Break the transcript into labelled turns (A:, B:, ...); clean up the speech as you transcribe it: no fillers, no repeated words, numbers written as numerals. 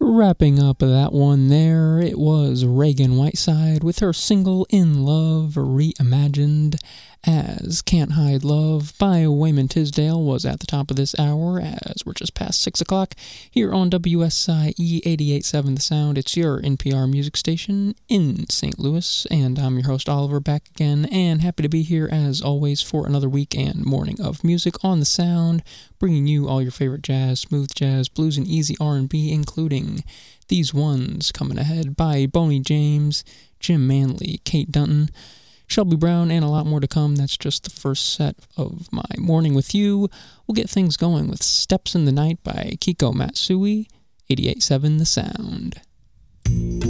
A: Wrapping up that one there, it was Reagan Whiteside with her single In Love, reimagined as Can't Hide Love by Wayman Tisdale, was at the top of this hour as we're just past 6 o'clock here on WSIE 88.7 The Sound. It's your NPR music station in St. Louis, and I'm your host Oliver, back again, and happy to be here as always for another week and morning of music on The Sound, bringing you all your favorite jazz, smooth jazz, blues, and easy R&B, including these ones coming ahead by Boney James, Jim Manley, Kate Dunton, Shelby Brown, and a lot more to come. That's just the first set of my morning with you. We'll get things going with Steps in the Night by Kiko Matsui, 88.7 The Sound.